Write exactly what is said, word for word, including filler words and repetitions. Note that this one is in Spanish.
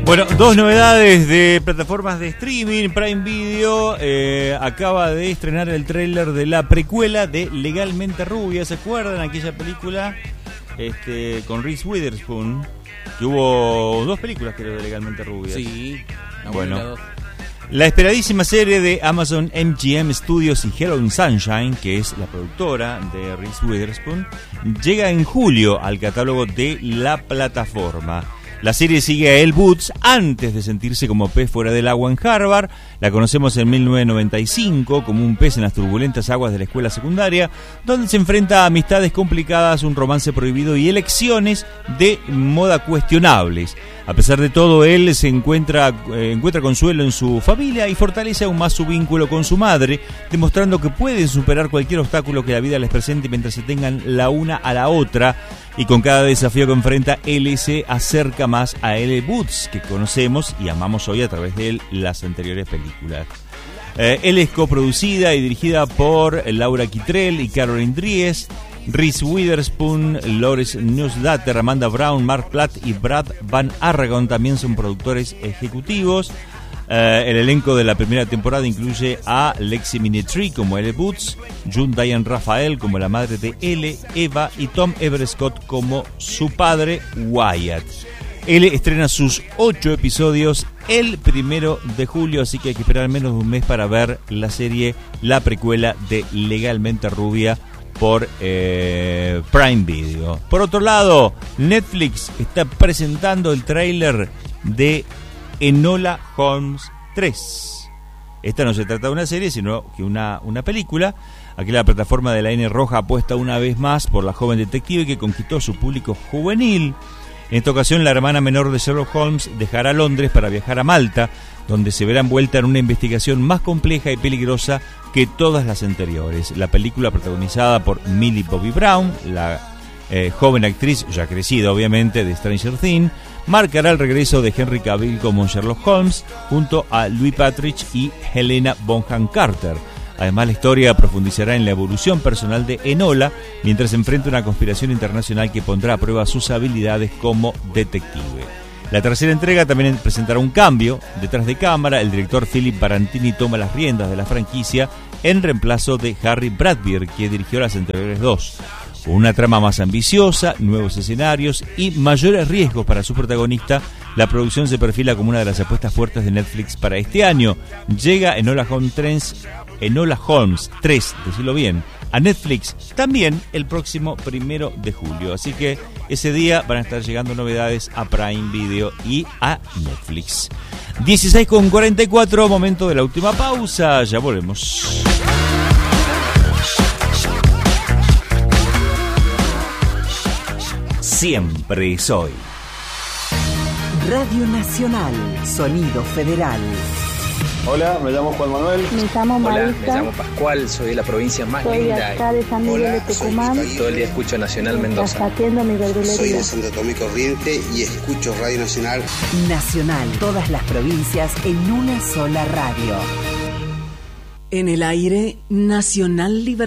Bueno, dos novedades de plataformas de streaming. Prime Video eh, acaba de estrenar el tráiler de la precuela de Legalmente Rubia. ¿Se acuerdan aquella película este, con Reese Witherspoon? Que hubo dos películas, creo, de Legalmente Rubia. Sí. Bueno, la esperadísima serie de Amazon M G M Studios y Hello Sunshine, que es la productora de Reese Witherspoon, llega en julio al catálogo de la plataforma. La serie sigue a Elle Woods antes de sentirse como pez fuera del agua en Harvard. La conocemos en mil novecientos noventa y cinco como un pez en las turbulentas aguas de la escuela secundaria, donde se enfrenta a amistades complicadas, un romance prohibido y elecciones de moda cuestionables. A pesar de todo, él se encuentra, eh, encuentra consuelo en su familia y fortalece aún más su vínculo con su madre, demostrando que pueden superar cualquier obstáculo que la vida les presente mientras se tengan la una a la otra. Y con cada desafío que enfrenta, él se acerca más a Elle Woods, que conocemos y amamos hoy a través de él, las anteriores películas. Eh, él es coproducida y dirigida por Laura Kittrell y Caroline Dries. Reese Witherspoon, Lawrence Newsdatter, Amanda Brown, Mark Platt y Brad Van Arragon también son productores ejecutivos. Uh, el elenco de la primera temporada incluye a Lexi Minetri como Elle Woods, June Diane Raphael como la madre de Elle, Eva, y Tom Everett Scott como su padre, Wyatt. Elle estrena sus ocho episodios el primero de julio, así que hay que esperar menos de un mes para ver la serie, la precuela de Legalmente Rubia por eh, Prime Video. Por otro lado, Netflix está presentando el tráiler de Enola Holmes tres. Esta no se trata de una serie, sino que una, una película. Aquí la plataforma de la N Roja apuesta una vez más por la joven detective que conquistó su público juvenil. En esta ocasión, la hermana menor de Sherlock Holmes dejará Londres para viajar a Malta, donde se verá envuelta en una investigación más compleja y peligrosa que todas las anteriores. La película, protagonizada por Millie Bobby Brown, la eh, joven actriz, ya crecida obviamente, de Stranger Things, marcará el regreso de Henry Cavill como Sherlock Holmes junto a Louis Patrick y Helena Bonham Carter. Además, la historia profundizará en la evolución personal de Enola mientras enfrenta una conspiración internacional que pondrá a prueba sus habilidades como detective. La tercera entrega también presentará un cambio. Detrás de cámara, el director Philip Barantini toma las riendas de la franquicia en reemplazo de Harry Bradbeer, que dirigió las anteriores dos. Con una trama más ambiciosa, nuevos escenarios y mayores riesgos para su protagonista, la producción se perfila como una de las apuestas fuertes de Netflix para este año. Llega Enola Holmes tres, Enola Holmes tres, decirlo bien, a Netflix también el próximo primero de julio. Así que ese día van a estar llegando novedades a Prime Video y a Netflix. dieciséis con cuarenta y cuatro, momento de la última pausa. Ya volvemos. Siempre soy. Radio Nacional, Sonido Federal. Hola, me llamo Juan Manuel. Me llamo Marisa. Hola, me llamo Pascual, soy de la provincia más soy linda. Soy de acá de San Miguel de Tucumán. Todo el día escucho Nacional Mendoza. Atiendo mi verdulería. Soy de Santo Tomé Corriente y escucho Radio Nacional. Nacional, todas las provincias en una sola radio. En el aire, Nacional Libertad.